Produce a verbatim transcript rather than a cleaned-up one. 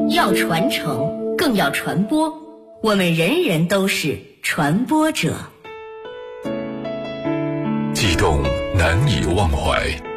要传承，更要传播。我们人人都是传播者。 悸动难以忘怀，